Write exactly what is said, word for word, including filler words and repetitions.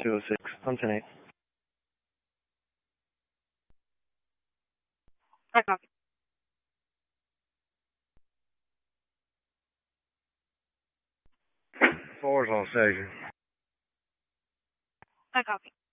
two oh six. I'm ten eight. I copy. Four's on station. I copy.